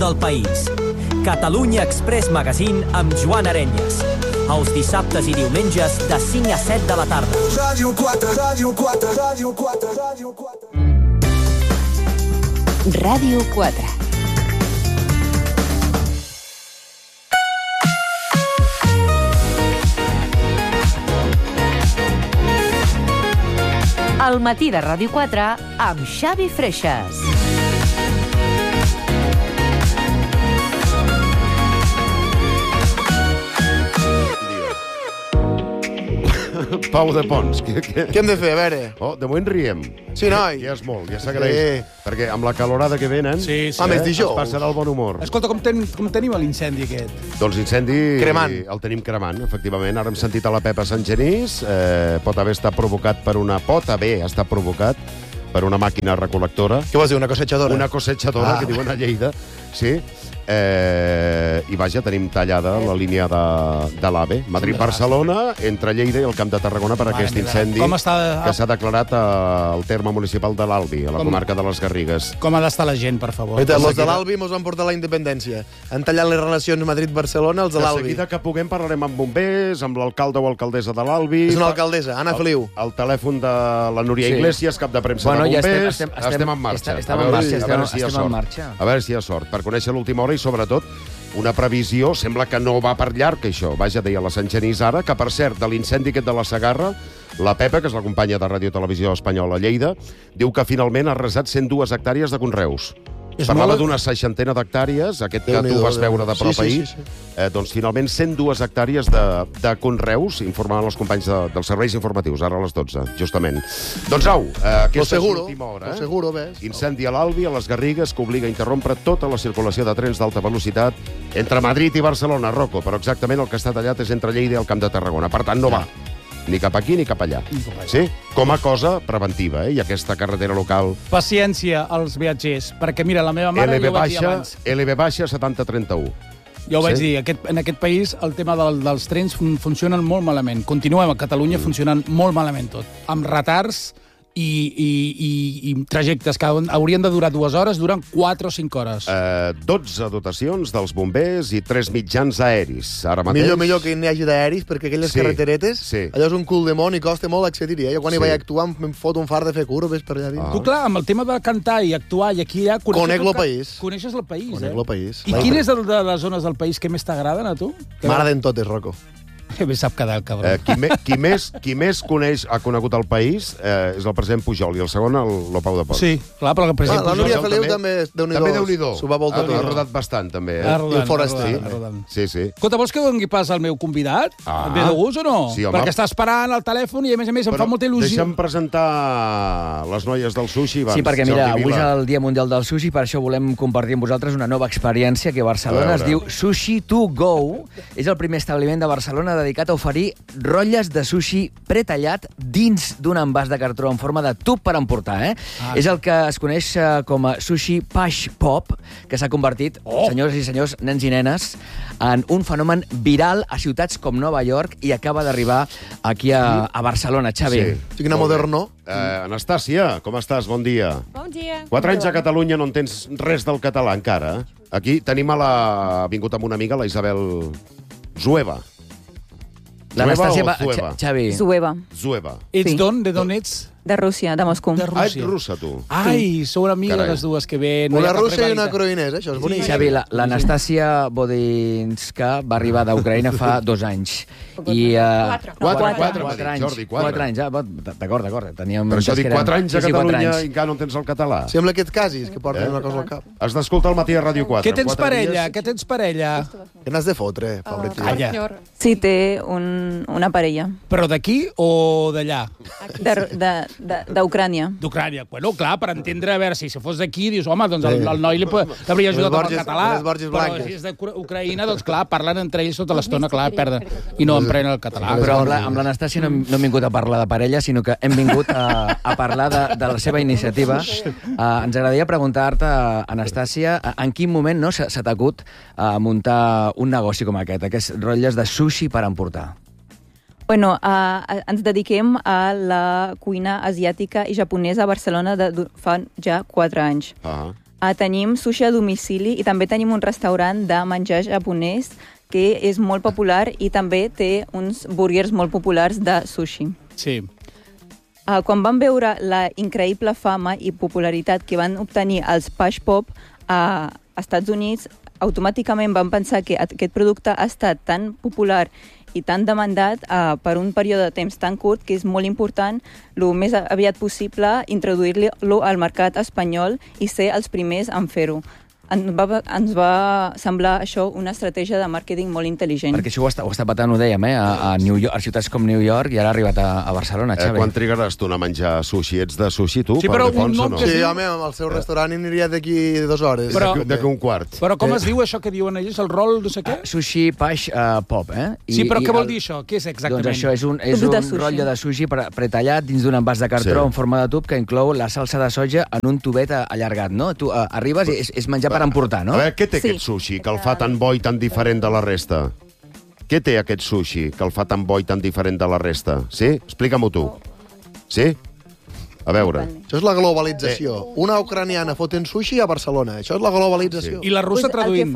del país. Catalunya Express Magazine amb Joan Arenyes. Els dissabtes i diumenges de 5 a 7 de la tarda. Ràdio 4, Ràdio 4, Ràdio 4, Ràdio 4. Ràdio 4. El matí de Ràdio 4 amb Xavi Freixas. Pau de Pons. Què hem de fer, a veure? Oh, de moment riem. Sí, noi. Ja és molt, ja s'agraeix. Sí. Perquè amb la calorada que venen, Sí. Més dijous. es passarà el bon humor. Escolta, com tenim l'incendi aquest? Doncs l'incendi Cremant. el tenim cremant, efectivament. Ara hem sentit a la Pepa Sant Genís. Pot haver estat provocat per una màquina recol·lectora. Què vols dir, una cosechadora? Una cosechadora, que diuen a Lleida. Sí. I vaja, tenim tallada la línia de l'AVE. Madrid-Barcelona, entre Lleida i el Camp de Tarragona per aquest incendi que s'ha declarat al terme municipal de l'Albi, a la comarca de les Garrigues. Com ha d'estar la gent, per favor? Oita, els de l'Albi mos van portar la independència. Han tallat les relacions Madrid-Barcelona, els de De l'Albi. seguida que puguem parlarem amb bombers, amb l'alcalde o alcaldessa de l'Albi. És una alcaldessa, Anna Feliu. El telèfon de la Núria Iglesias, cap de premsa de bombers. Estem en marxa. Estem en marxa. A veure si hi ha sort. Per conèixer l'última hora i, sobretot, una previsió, sembla que no va per llarg, això. Vaja, deia la Sant Genís ara, que, per cert, de l'incendi aquest de la Segarra, la Pepa, que és la companya de Ràdio Televisió Espanyola a Lleida, diu que finalment ha arrasat 102 hectàrees de conreus. Parlava d'una 60 d'hectàrees, aquest que tu vas veure de prop ahir. Doncs finalment 102 hectàrees de conreus, informaven els companys dels serveis informatius, ara a les 12, justament. Doncs au, aquesta és l'última hora. Seguro, ves. Incendi a l'Albi, a les Garrigues, que obliga a interrompre tota la circulació de trens d'alta velocitat entre Madrid i Barcelona, Rocco, però exactament el que està tallat és entre Lleida i el Camp de Tarragona. Per tant, no va ni cap aquí ni cap allà. Sí? Com a cosa preventiva, I aquesta carretera local... Paciència als viatgers, perquè mira, la meva mare jo ho vaig dir abans. LB baixa 7031. Jo ho vaig dir, en aquest país el tema dels trens funcionen molt malament. Continuem a Catalunya funcionant molt malament tot, amb retards i trajectes que haurien de durar 2 hores, duren 4 o 5 hores. 12 dotacions dels bombers i 3 mitjans aeris. Ara mateix... Millor que n'hi hagi d'aeris, perquè aquelles carreteretes, allò és un cul de món i costa molt accedir-hi. Jo quan hi vaig actuar em fot un far de fer curves per allà dins. Tu, clar, amb el tema de cantar i actuar i aquí i allà... Conec el país. Coneixes el país, Conec el país. I quin és de les zones del país que més t'agraden, a tu? M'agraden totes, Rocco. Que bé sap quedar el cabró. Qui més ha conegut el país és el president Pujol, i el segon el Pau de Pons. Sí, clar, però el president La Núria Feliu també Déu-n'hi-do. S'ho va voltar tot. Ha rodat bastant, també. I el Foraster. Sí. Escolta, vols que doni pas al meu convidat? Et ve de gust o no? Sí, home. Perquè està esperant al telèfon i, a més, em fa molta il·lusió. Deixa'm presentar les noies del sushi. Sí, perquè, mira, avui és el Dia Mundial del Sushi, per això volem compartir amb vosaltres una nova experiència que a Barcelona es diu Sushi to Go. És el primer establiment de Barcelona dedicat a oferir rotlles de sushi pretallat dins d'un envàs de cartró en forma de tub per emportar, És el que es coneix com a sushi Pash Pop, que s'ha convertit, senyors i senyors, nens i nenes, en un fenomen viral a ciutats com Nova York i acaba d'arribar aquí a Barcelona. Xavi. Sí, quina moderno. Anastàcia, com estàs? Bon dia. Bon dia. 4 anys a Catalunya, no entens res del català encara. Aquí tenim ha vingut amb una amiga, la Isabel Zueva. L'Anastàcia Xavi. Zueva. Ets d'on? De d'on ets? De Rússia, de Moscou. De Rússia. Ets russa, tu. Ai, sou amigues Carai. les dues, que bé. Una russa i una croinesa, això és bonic. Xavi, l'Anastàcia Bodinska va arribar d'Ucraïna fa 2 anys. I, 4 anys. Jordi, 4 anys. D'acord. Per això dic 4 anys a Catalunya i encara no entens el català. Sembla que et casis, que porten una cosa al cap. Has d'escoltar el matí a Ràdio 4. Què tens parella? Que n'has de fotre, pobre tio. Calla. Sí, té una parella. Però d'aquí o d'allà? D'Ucrània. D'Ucrània. Bueno, clar, per entendre, a veure, si fos d'aquí, dius, home, doncs el noi l'hauria ajudat amb el català. Les Borges Però blanques. si és d'Ucraïna, doncs clar, parlen entre ells tota l'estona, clar, perden. I no emprenen el català. Però amb l'Anastàcia no hem vingut a parlar de parella, sinó que hem vingut a parlar de la seva iniciativa. Ens agradaria preguntar-te, Anastàcia, en quin moment se t'ha acut muntar un negoci com aquests rotlles de sushi per emportar? Bueno, ens dediquem a la cuina asiàtica i japonesa a Barcelona fa ja 4 anys. Tenim sushi a domicili i també tenim un restaurant de menjar japonès que és molt popular i també té uns burgers molt populars de sushi. Sí. Quan van veure la increïble fama i popularitat que van obtenir els Pash Pop a Estats Units, automàticament van pensar que aquest producte ha estat tan popular i tan demandat per un període de temps tan curt que és molt important el més aviat possible introduir-lo al mercat espanyol i ser els primers en fer-ho. Ens va semblar això una estratègia de màrqueting molt intel·ligent. Perquè això ho està patant, ho dèiem, a New York, a ciutats com New York, i ara ha arribat a Barcelona, Xavi. Quan trigaràs tu a menjar sushi? Ets de sushi, tu? Sí, però un nom que... Sí, home, al seu restaurant aniria d'aquí 2 hores. D'aquí un quart. Però com es diu això que diuen ells, el rol no sé què? Sushi Pash Pop, eh? Sí, però què vol dir això? Què és exactament? Doncs això és un rotlle de sushi pretallat dins d'un envàs de cartró en forma de tub que inclou la salsa de soja en un tubet allargat, no? Tu arribes i és menjar per emportar, no? A veure, què té aquest sushi que el fa tan bo i tan diferent de la resta? Què té aquest sushi que el fa tan bo i tan diferent de la resta? Sí? Explica-m'ho tu. Sí? A veure. Això és la globalització. Una ucraniana fotent sushi a Barcelona. Això és la globalització. I la russa traduint.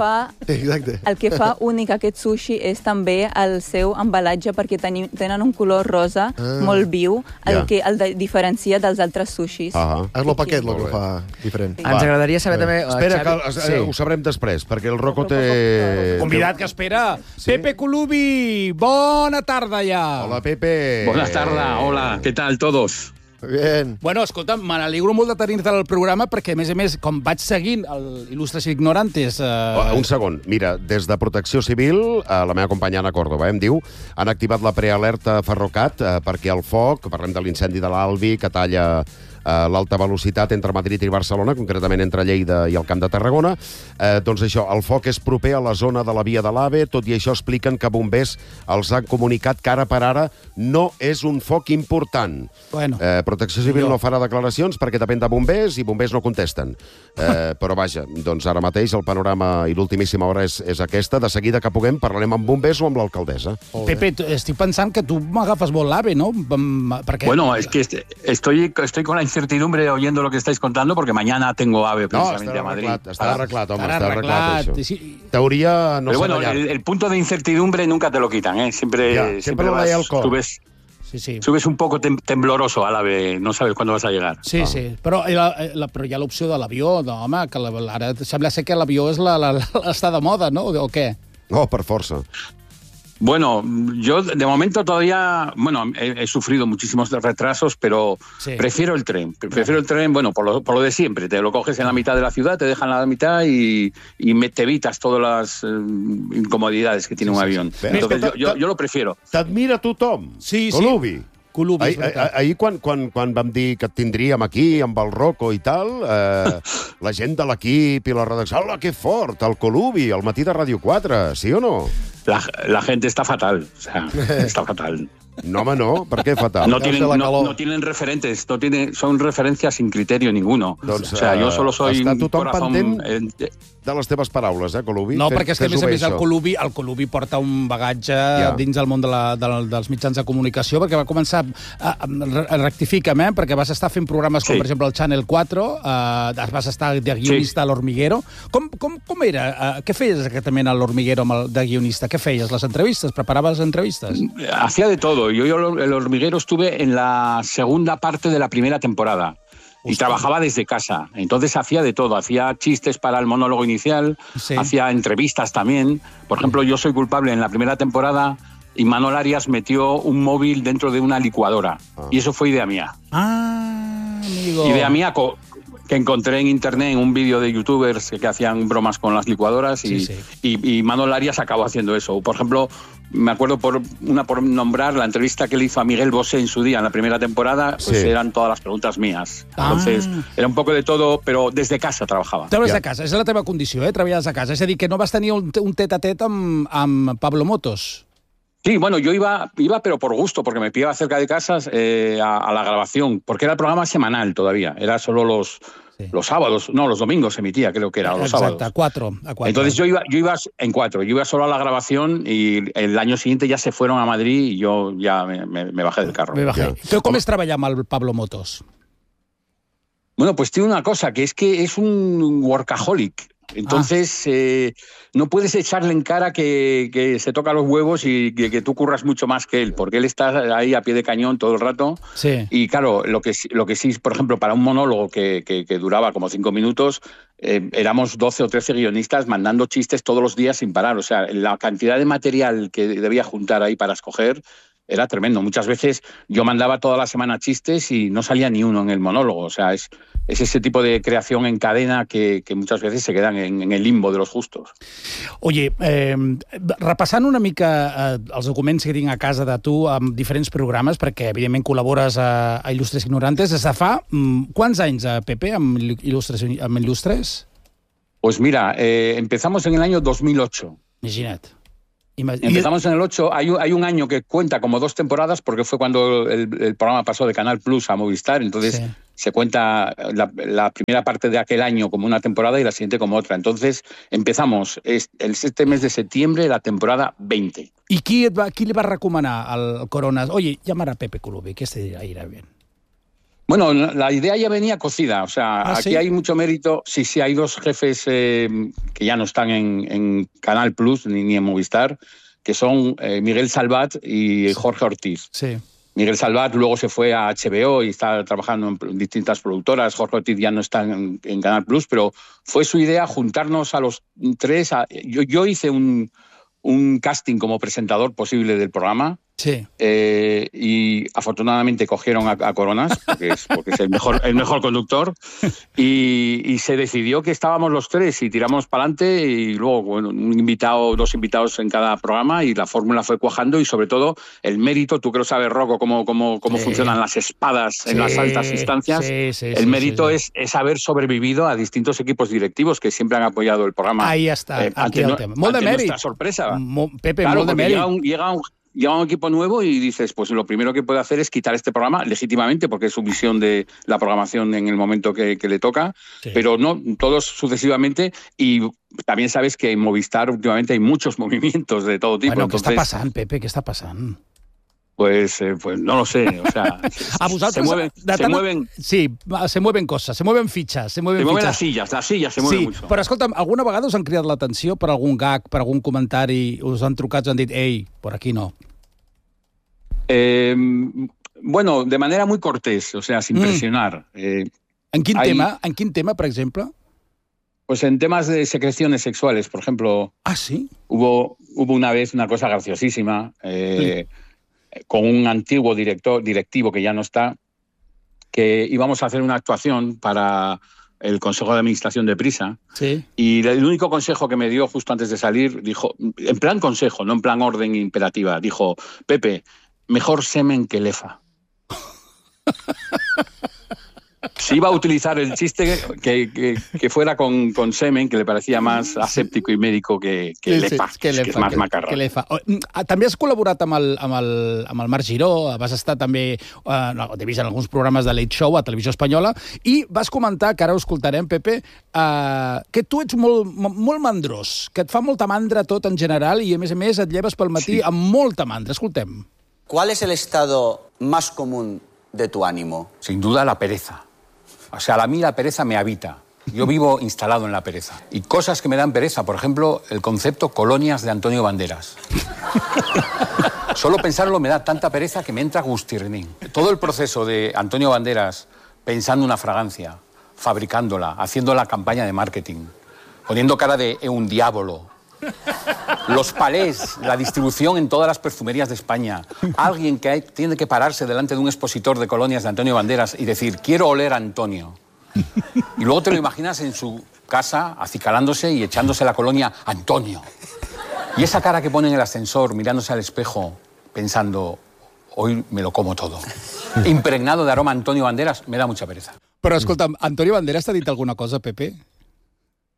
El que fa únic aquest sushi és també el seu embalatge, perquè tenen un color rosa molt viu, el que el diferencia dels altres sushis. És el paquet el que fa diferent. Ens agradaria saber també... Espera, que ho sabrem després, perquè el Rocco té... Convidat que espera. Pepe Colubi, bona tarda ja. Hola, Pepe. Buenas tardes, hola, ¿qué tal todos? Bien. Bueno, escolta, me n'alegro molt de tenir-te al programa perquè, a més, com vaig seguint l'Il·lustres Ignorantes... Un segon. Mira, des de Protecció Civil, la meva companya Anna Córdoba, em diu, han activat la prealerta Ferrocat perquè el foc, parlem de l'incendi de l'Albi, que talla l'alta velocitat entre Madrid i Barcelona, concretament entre Lleida i el Camp de Tarragona. Doncs això, el foc és proper a la zona de la via de l'AVE, tot i això expliquen que bombers els han comunicat que ara per ara no és un foc important. Bueno, Protecció Civil no farà declaracions perquè depèn de bombers i bombers no contesten. Però vaja, doncs ara mateix el panorama i l'ultimíssima hora és aquesta. De seguida que puguem parlarem amb bombers o amb l'alcaldessa. Pepe, estic pensant que tu m'agafes molt l'AVE, no? Perquè... Bueno, es que estoy con la incertidumbre oyendo lo que estáis contando porque mañana tengo AVE precisamente a Madrid. Està arreglat, home, està arreglat això. Sí. Teoria no Pero bueno, serà llarg. el punto de incertidumbre nunca te lo quitan, ¿eh? Siempre lo hay al cor. Subes un poco tembloroso al AVE, no sabes cuándo vas a llegar. Sí, sí, però hi ha l'opció de l'avió, home, que ara sembla ser que l'avió està de moda, no? O què? No, per força. Bueno, yo de momento todavía, bueno, he sufrido muchísimos retrasos, pero prefiero el tren. Prefiero el tren, bueno, por lo de siempre. Te lo coges en la mitad de la ciudad, te dejan en la mitad y te evitas todas las incomodidades que tiene un avión. Entonces yo lo prefiero. T'admira tothom, sí, Colubi. Colubi, ahir, quan vam dir que et tindríem aquí, amb el Rocco i tal, la gent de l'equip i la redacció, hola, que fort, el Colubi, al matí de Ràdio 4, sí o no? La gente está fatal, o sea, está fatal. No, home, no. Per què fatal? No tienen referentes, son referencias sin criterio ninguno. Doncs, o sea, yo solo soy està tothom corazón... pendent de les teves paraules, Colubi? No, perquè és que, a més, el Colubi porta un bagatge dins el món dels mitjans de comunicació, perquè va començar... Rectifica'm, perquè vas estar fent programes com, per exemple, el Channel 4, vas estar de guionista a l'Hormiguero. Com era? Què feies exactament a l'Hormiguero de guionista? Què feies? Les entrevistes? Preparaves les entrevistes? Hacía de todo. Yo el Hormiguero estuve en la segunda parte de la primera temporada. Y trabajaba desde casa. Entonces hacía de todo. Hacía chistes para el monólogo inicial, hacía entrevistas también. Por ejemplo, Yo soy culpable en la primera temporada y Manol Arias metió un móvil dentro de una licuadora. Y eso fue idea mía. Amigo. Idea mía que encontré en internet en un vídeo de youtubers que hacían bromas con las licuadoras y Manol Arias acabó haciendo eso. Por ejemplo, me acuerdo por nombrar la entrevista que le hizo a Miguel Bosé en su día, en la primera temporada, pues eran todas las preguntas mías. Entonces, era un poco de todo, però des de casa trabajava. Treballes de casa, és la teva condició, treballes a casa. És a dir, que no vas tenir un tet-a-tet amb Pablo Motos. Sí, bueno, yo iba pero por gusto, porque me pillaba cerca de casa a la grabación, porque era el programa semanal todavía, era solo los sábados, no, los domingos se emitía, creo que era, los sábados. Exacte, a 4. Entonces yo iba en 4, yo iba solo a la grabación y el año siguiente ya se fueron a Madrid y yo ya me bajé del carro. Com és treballar amb el Pablo Motos? Bueno, pues tiene una cosa, que es un workaholic. Entonces, no puedes echarle en cara que se toca los huevos y que tú curras mucho más que él, porque él está ahí a pie de cañón todo el rato. Sí. Y claro, lo que sí, por ejemplo, para un monólogo que duraba como 5 minutos, éramos 12 o 13 guionistas mandando chistes todos los días sin parar. O sea, la cantidad de material que debía juntar ahí para escoger era tremendo. Muchas veces yo mandaba toda la semana chistes y no salía ni uno en el monólogo. O sea, es ese tipo de creación en cadena que muchas veces se quedan en el limbo de los justos. Oye, repassant una mica els documents que tinc a casa de tu amb diferents programes, perquè evidentment col·labores a Il·lustres Ignorantes, des de fa quants anys, Pepe, amb Il·lustres? Pues mira, empezamos en el año 2008. Imagina't. Empezamos en el 8, hay un año que cuenta como 2 temporadas porque fue cuando el programa pasó de Canal Plus a Movistar, entonces se cuenta la primera parte de aquel año como una temporada y la siguiente como otra. Entonces empezamos este mes de septiembre la temporada 20. I qui li va recomanar al Coronas? Oye, llamar a Pepe Colubi, que este irá bien. Bueno, la idea ya venía cocida, o sea, aquí hay mucho mérito. Sí, hay 2 jefes que ya no están en Canal Plus ni en Movistar, que son Miguel Salvat y Jorge Ortiz. Sí. Miguel Salvat luego se fue a HBO y está trabajando en distintas productoras. Jorge Ortiz ya no está en Canal Plus, pero fue su idea juntarnos a los 3. Yo hice un casting como presentador posible del programa. Sí. Y afortunadamente cogieron a Coronas, porque es el mejor conductor, y se decidió que estábamos los 3 y tiramos para adelante, y luego, bueno, 2 invitados en cada programa, y la fórmula fue cuajando, y sobre todo el mérito, tú que lo sabes, Rocco, cómo funcionan las espadas en las altas instancias, el mérito es haber sobrevivido a distintos equipos directivos que siempre han apoyado el programa. Ahí está, aquí el tema. Molt de mèrit. Nuestra sorpresa. Pepe, claro, molt de mèrit. Llega un equipo nuevo y dices, pues lo primero que puede hacer es quitar este programa legítimamente, porque es su visión de la programación en el momento que le toca, pero no todos sucesivamente. Y también sabes que en Movistar últimamente hay muchos movimientos de todo tipo. Bueno, ¿qué está pasando, Pepe? ¿Qué está pasando? Pues no lo sé, o sea, se mueven... Sí, se mueven cosas, se mueven fichas, se mueven las sillas se mueven mucho. Però escolta'm, alguna vegada us han cridat l'atenció per algun gag, per algun comentari, us han trucat, us han dit, ei, por aquí no? Bueno, de manera muy cortés, o sea, sin presionar. ¿En quin tema, por ejemplo? Pues en temas de secreciones sexuales, por ejemplo. ¿Ah, sí? Hubo una vez una cosa graciosísima, con un antiguo directivo que ya no está, que íbamos a hacer una actuación para el Consejo de Administración de Prisa. Sí. Y el único consejo que me dio justo antes de salir, dijo, en plan consejo, no en plan orden imperativa, dijo, Pepe, mejor semen que lefa. Si iba a utilizar el chiste que fuera con semen, que le parecía más asèptico i médico que lefa, que és més macarra. També has col·laborat amb el Marc Giró, vas estar també, t'he vist en alguns programes de Late Show a Televisió Espanyola, i vas comentar, que ara ho escoltarem, Pepe, que tu ets molt mandrós, que et fa molta mandra tot en general i, a més, et lleves pel matí amb molta mandra. Escoltem. ¿Cuál es el estado más común de tu ánimo? Sin duda la pereza. O sea, a mí la pereza me habita. Yo vivo instalado en la pereza. Y cosas que me dan pereza, por ejemplo, el concepto colonias de Antonio Banderas. Solo pensarlo me da tanta pereza que me entra gustirrín. Todo el proceso de Antonio Banderas pensando una fragancia, fabricándola, haciendo la campaña de marketing, poniendo cara de un diablo, los palés, la distribución en todas las perfumerías de España, alguien que tiene que pararse delante de un expositor de colonias de Antonio Banderas y decir, quiero oler a Antonio. Y luego te lo imaginas en su casa, acicalándose y echándose la colonia Antonio. Y esa cara que pone en el ascensor, mirándose al espejo, pensando, hoy me lo como todo. Impregnado de aroma Antonio Banderas, me da mucha pereza. Però, escolta'm, Antonio Banderas t'ha dit alguna cosa, Pepe?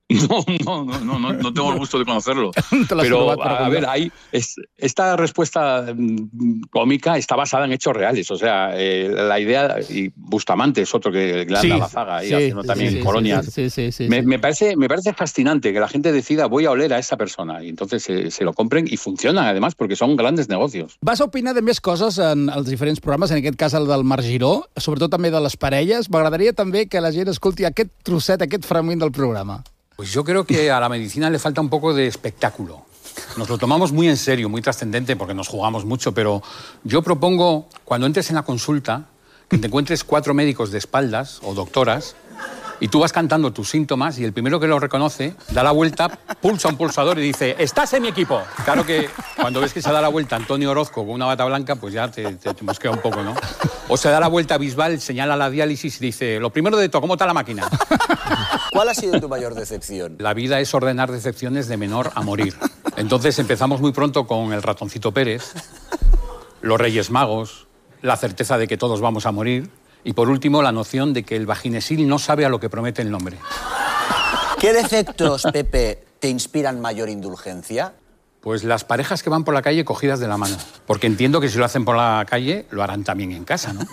No tengo el gusto de conocerlo. Pero, a ver, esta respuesta cómica está basada en hechos reales. O sea, la idea... Y Bustamante es otro que le anda a la zaga y haciendo también colonias. Me parece fascinante que la gente decida voy a oler a esa persona y entonces se lo compren y funcionan, además, porque son grandes negocios. Vas a opinar de més coses en els diferents programes, en aquest cas el del Marc Giró, sobretot també de les parelles. M'agradaria també que la gent escolti aquest trosset, aquest fragment del programa. Pues yo creo que a la medicina le falta un poco de espectáculo. Nos lo tomamos muy en serio, muy trascendente, porque nos jugamos mucho, pero yo propongo, cuando entres en la consulta, que te encuentres 4 médicos de espaldas o doctoras y tú vas cantando tus síntomas y el primero que lo reconoce da la vuelta, pulsa un pulsador y dice «¡Estás en mi equipo!». Claro que cuando ves que se da la vuelta Antonio Orozco con una bata blanca, pues ya te mosquea un poco, ¿no? O se da la vuelta Bisbal, señala la diálisis y dice «Lo primero de todo, ¿cómo está la máquina?». ¿Cuál ha sido tu mayor decepción? La vida es ordenar decepciones de menor a morir. Entonces empezamos muy pronto con el ratoncito Pérez, los Reyes Magos, la certeza de que todos vamos a morir y, por último, la noción de que el vaginesil no sabe a lo que promete el nombre. ¿Qué defectos, Pepe, te inspiran mayor indulgencia? Pues las parejas que van por la calle cogidas de la mano. Porque entiendo que si lo hacen por la calle, lo harán también en casa, ¿no?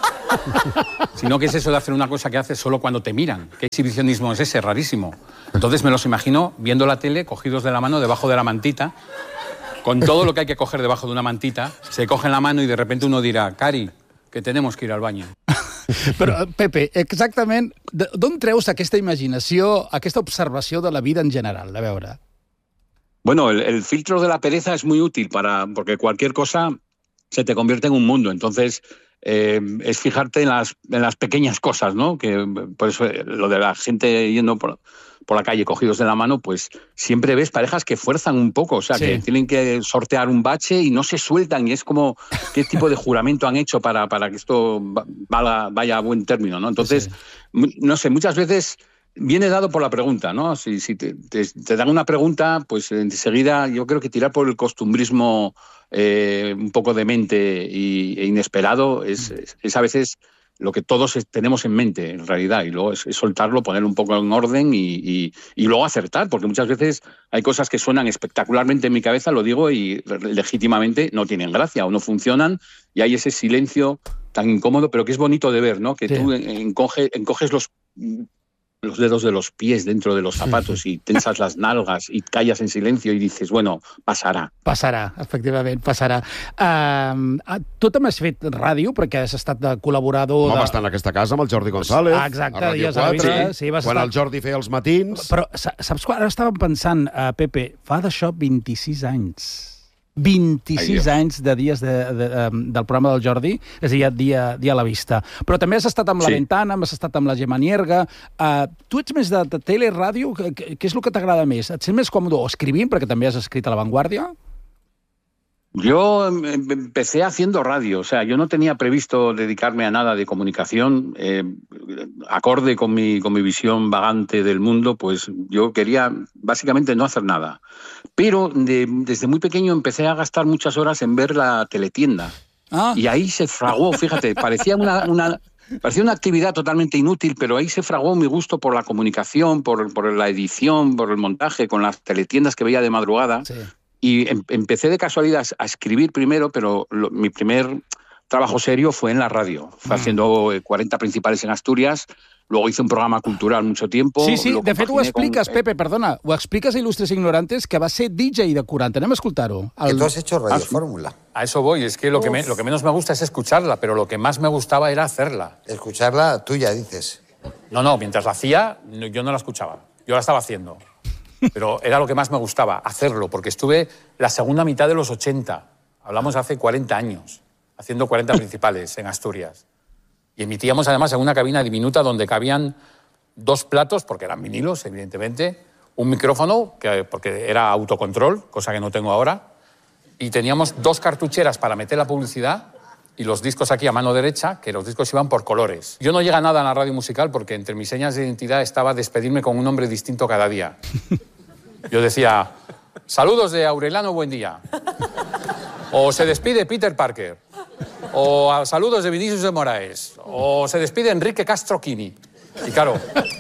Sino que es eso de hacer una cosa que haces solo cuando te miran. ¿Qué exhibicionismo es ese? Rarísimo. Entonces me los imagino viendo la tele, cogidos de la mano, debajo de la mantita, con todo lo que hay que coger debajo de una mantita, se cogen la mano y de repente uno dirà, Cari, que tenemos que ir al baño. Però, Pepe, exactament, d'on treus aquesta imaginació, aquesta observació de la vida en general? A veure. Bueno, el filtro de la pereza es muy útil porque cualquier cosa se te convierte en un mundo. Entonces, es fijarte en las pequeñas cosas, ¿no? Que, pues, lo de la gente yendo por la calle cogidos de la mano, pues siempre ves parejas que fuerzan un poco, o sea, que tienen que sortear un bache y no se sueltan, y es como, ¿qué tipo de juramento han hecho para que esto vaya a buen término, ¿no? Entonces, no sé, muchas veces viene dado por la pregunta, ¿no? Si te dan una pregunta, pues enseguida yo creo que tirar por el costumbrismo un poco demente e inesperado es a veces lo que todos tenemos en mente, en realidad, y luego es soltarlo, ponerlo un poco en orden y luego acertar, porque muchas veces hay cosas que suenan espectacularmente en mi cabeza, lo digo, y legítimamente no tienen gracia o no funcionan, y hay ese silencio tan incómodo, pero que es bonito de ver, ¿no? Que tú encoges los dedos de los pies dentro de los zapatos y tensas las nalgas y callas en silencio y dices, bueno, passarà. Passarà, efectivament, passarà. Tu també has fet ràdio, perquè has estat col·laborador... Vam estar en aquesta casa amb el Jordi González, exacte, a Ràdio 4, quan estar... el Jordi feia els matins... Però saps quan? Ara estàvem pensant, Pepe, fa d'això 26 anys. 26 anys de dies del programa del Jordi, és a dir, dia a la vista. Però també has estat amb la Ventana, has estat amb la Gemma Nierga. Tu ets més de tele, ràdio? Què és el que t'agrada més? Et sents més còmode escrivint, perquè també has escrit a La Vanguardia? Yo empecé haciendo radio, o sea, yo no tenía previsto dedicarme a nada de comunicación, acorde con mi visión vagante del mundo, pues yo quería básicamente no hacer nada. Pero desde muy pequeño empecé a gastar muchas horas en ver la teletienda. Y ahí se fraguó, fíjate, parecía una actividad totalmente inútil, pero ahí se fraguó mi gusto por la comunicación, por la edición, por el montaje, con las teletiendas que veía de madrugada. Sí. Y empecé de casualidad a escribir primero, pero mi primer trabajo serio fue en la radio. Fue haciendo 40 principales en Asturias. Luego hice un programa cultural mucho tiempo. Sí, de fet ho expliques, Pepe, perdona. Ho expliques a Il·lustres Ignorantes, que va ser DJ de 40. Anem a escoltar-ho. Que tú has hecho Radio Fórmula. A eso voy. Es que lo que menos me gusta es escucharla, pero lo que más me gustaba era hacerla. Escucharla tuya, dices. No, mientras la hacía, yo no la escuchaba. Yo la estaba haciendo. Pero era lo que más me gustaba, hacerlo, porque estuve la segunda mitad de los 80, hablamos hace 40 años, haciendo 40 principales en Asturias. Y emitíamos además en una cabina diminuta donde cabían 2 platos, porque eran vinilos, evidentemente, un micrófono, porque era autocontrol, cosa que no tengo ahora, y teníamos 2 cartucheras para meter la publicidad y los discos aquí a mano derecha, que los discos iban por colores. Yo no llega a nada en la radio musical porque entre mis señas de identidad estaba despedirme con un nombre distinto cada día. Yo decía, saludos de Aureliano Buendía. O se despide Peter Parker. O saludos de Vinicius de Moraes. O se despide Enrique Castro Quini. Y claro,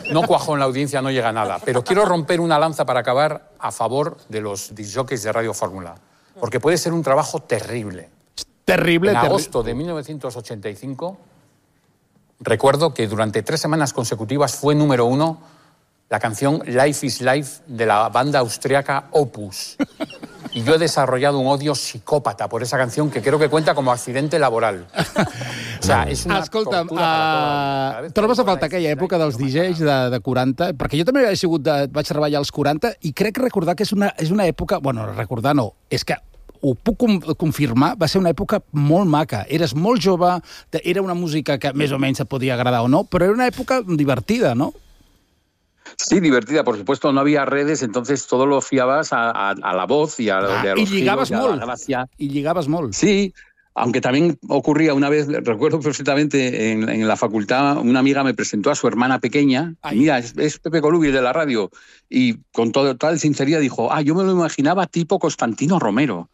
no cuajó en la audiencia, no llega a nada. Pero quiero romper una lanza para acabar a favor de los discjockeys de Radio Fórmula. Porque puede ser un trabajo terrible. Terrible. En agosto de 1985, recuerdo que durante 3 semanas consecutivas fue número 1 la canción Life is Life de la banda austriaca Opus. Y yo he desarrollado un odio psicòpata por esa canción que creo que cuenta como accidente laboral. O sea, és una Escolta'm, tortura trobes a faltar aquella època dels DJs de 40? Perquè jo també vaig treballar als 40 i crec recordar que és una època... Bueno, recordar no, és que ho puc confirmar, va ser una època molt maca. Eres molt jove, era una música que més o menys et podia agradar o no, però era una època divertida, no? Sí, divertida, por supuesto, no había redes, entonces todo lo fiabas a la voz y a los lligabas giros, molt. a la gracia. I lligabas molt. Sí, aunque también ocurría una vez, recuerdo perfectamente, en la facultad, una amiga me presentó a su hermana pequeña. Mira, es Pepe Colubi de la radio. Y con total sinceridad dijo, yo me lo imaginaba tipo Constantino Romero.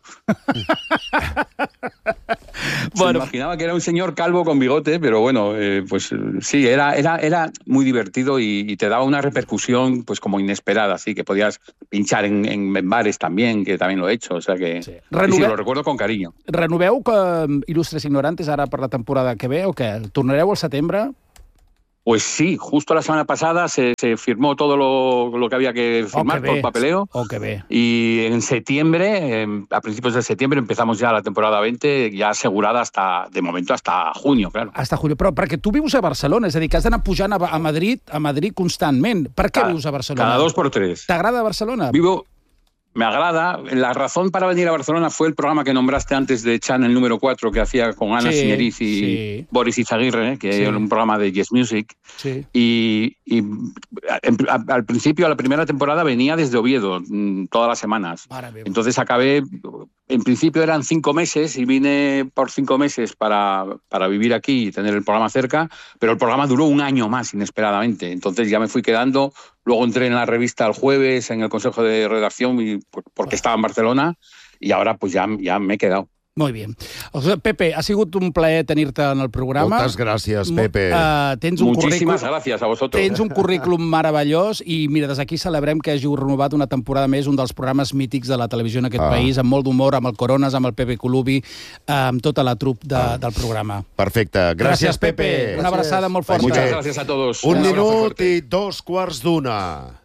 Se imaginaba que era un señor calvo con bigote, pero bueno, pues sí, era muy divertido y te daba una repercusión pues como inesperada, así que podías pinchar en bares también, que también lo he hecho, o sea que sí, lo recuerdo con cariño. Renoveu Il·lustres Ignorantes ara per la temporada que ve o què? Tornareu al setembre? Pues sí, justo la semana pasada se firmó todo lo que había que firmar, todo el papeleo. Y en septiembre, a principios de septiembre, empezamos ya la temporada 20, ya asegurada de momento hasta junio, claro. Hasta junio, però perquè tu vius a Barcelona, és a dir, que has d'anar pujant a Madrid constantment. Per què vius a Barcelona? Cada 2 por 3. T'agrada Barcelona? Me agrada. La razón para venir a Barcelona fue el programa que nombraste antes de Channel número 4 que hacía con Ana Siñeriz y Boris Izaguirre, que era un programa de Yes Music. Sí. Y al principio, a la primera temporada, venía desde Oviedo todas las semanas. Entonces acabé, en principio eran 5 meses y vine por 5 meses para vivir aquí y tener el programa cerca, pero el programa duró 1 año más inesperadamente. Entonces ya me fui quedando. Luego entré en la revista el jueves, en el consejo de redacción, porque estaba en Barcelona, y ahora pues ya me he quedado. Molt bé. Pepe, ha sigut un plaer tenir-te en el programa. Moltes gràcies, Pepe. Muchísimas gracias a vosotros. Tens un currículum meravellós i, mira, des d'aquí celebrem que hàgiu renovat una temporada més, un dels programes mítics de la televisió en aquest país, amb molt d'humor, amb el Coronas, amb el Pepe Colubi, amb tota la trup del programa. Perfecte. Gràcies, Pepe. Una abraçada molt forta. Muchas gracias a todos. 1 minut i 2:15.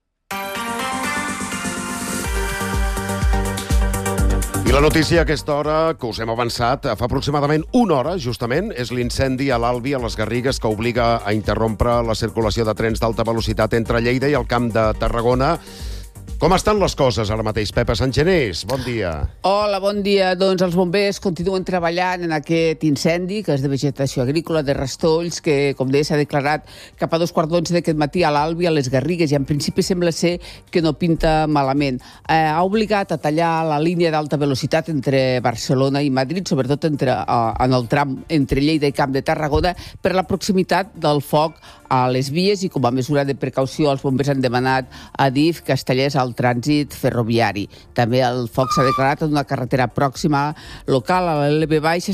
I la notícia a aquesta hora, que us hem avançat, fa aproximadament 1 hora, justament, és l'incendi a l'Albi, a les Garrigues, que obliga a interrompre la circulació de trens d'alta velocitat entre Lleida i el Camp de Tarragona. Com estan les coses ara mateix, Pepa Santgenés? Bon dia. Hola, bon dia. Doncs els bombers continuen treballant en aquest incendi, que és de vegetació agrícola, de rastolls, que, com deia, s'ha declarat cap a 2:15 d'aquest matí a l'Albi, a les Garrigues, i en principi sembla ser que no pinta malament. Ha obligat a tallar la línia d'alta velocitat entre Barcelona i Madrid, sobretot en el tram entre Lleida i Camp de Tarragona, per la proximitat del foc a les vies, i com a mesura de precaució els bombers han demanat a DIF que es tallés el trànsit ferroviari. També el foc s'ha declarat en una carretera pròxima local, a l'LB baixa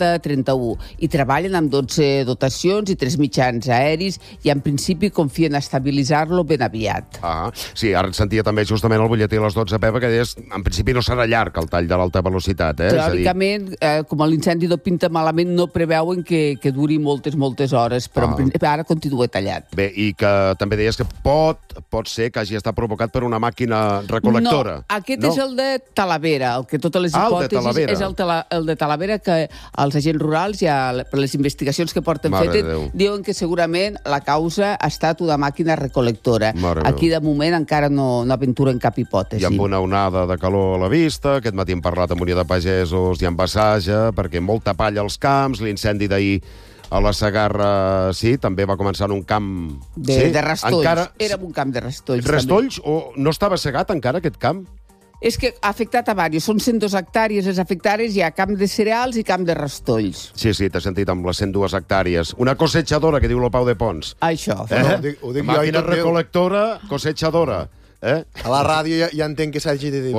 7031, i treballen amb 12 dotacions i 3 mitjans aeris, i en principi confien a estabilitzar-lo ben aviat. Sí, ara et sentia també justament el butlletí a les 12, Pepa, que deies, en principi no serà llarg el tall de l'alta velocitat. Teòricament, com l'incendi no pinta malament, no preveuen que duri moltes hores, però ara continua tallat. Bé, i que també deies que pot ser que hagi estat provocat per una màquina recolectora. No, aquest és el de Talavera, el que totes les hipòtesis és el de Talavera, que els agents rurals, per les investigacions que porten fetes, diuen que segurament la causa ha estat una màquina recolectora. Aquí, de moment, encara no aventuren cap hipòtesi. I amb una onada de calor a la vista, aquest matí hem parlat amb Unió de Pagesos i amb Bassaja, perquè molta palla als camps, l'incendi d'ahir a la Segarra, sí, també va començar en un camp... De rastolls. Era un camp de rastolls. Rastolls? O no estava segat encara, aquest camp? És que ha afectat a diversos. Són 102 hectàrees les afectades, hi ha camp de cereals i camp de rastolls. Sí, t'he sentit amb les 102 hectàrees. Una cosechadora, que diu el Pau de Pons. Això. Ho dic màquina recolectora, cosechadora. A la ràdio ja entenc que s'hagi de dir...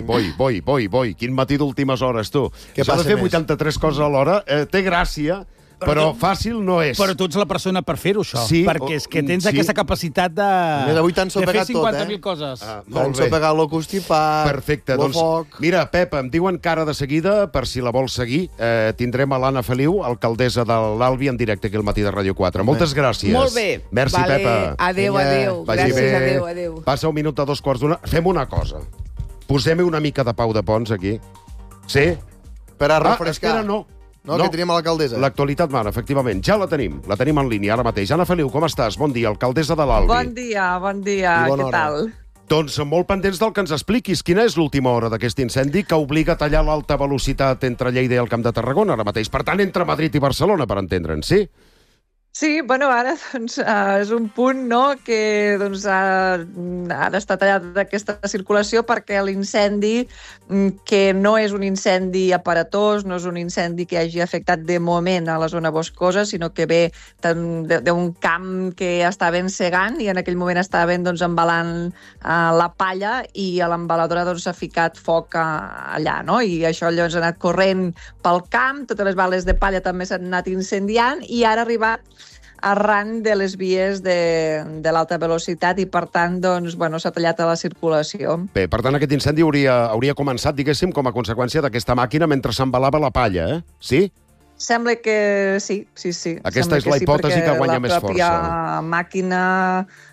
Boi. Quin matí d'últimes hores, tu. S'ha de fer 83 coses a l'hora. Té gràcia, Però fàcil no és. Però tu ets la persona per fer-ho, això. Sí, perquè és que tens aquesta capacitat de Avui t'han fer sopegat tot, 50.000 coses. T'han sopegat lo constipat, perfecte, lo doncs, foc... mira, Pep, em diuen que ara de seguida, per si la vols seguir, tindrem a l'Anna Feliu, alcaldessa de l'Albi, en directe aquí al matí de Ràdio 4. Moltes gràcies. Molt bé. Merci, Pepa. Adéu. Vagi Gràcies, bé. adéu. Passa un minut a 2:15. Fem una cosa. Posem-hi una mica de Pau de Pons, aquí. Sí? Per a refrescar. Espera, no. No, que tenim a l'alcaldessa. L'actualitat mana, efectivament. Ja la tenim en línia ara mateix. Anna Feliu, com estàs? Bon dia, alcaldessa de l'Albi. Bon dia. Què tal? Doncs molt pendents del que ens expliquis. Quina és l'última hora d'aquest incendi que obliga a tallar l'alta velocitat entre Lleida i el Camp de Tarragona ara mateix? Per tant, entre Madrid i Barcelona, per entendre'ns, sí? Sí, ara és un punt que ha d'estar tallat aquesta circulació perquè l'incendi, que no és un incendi aparatós, no és un incendi que hagi afectat de moment a la zona boscosa, sinó que ve d'un camp que estaven segant i en aquell moment estaven embalant la palla i a l'embaladora s'ha ficat foc allà, no? I això llavors ha anat corrent pel camp, totes les bales de palla també s'han anat incendiant i ara ha arribat arran de les vies de l'alta velocitat i, per tant, s'ha tallat a la circulació. Bé, per tant, aquest incendi hauria començat, diguéssim, com a conseqüència d'aquesta màquina mentre s'embalava la palla, Sí? Sembla que sí. Aquesta és la hipòtesi que guanya més força. La pròpia màquina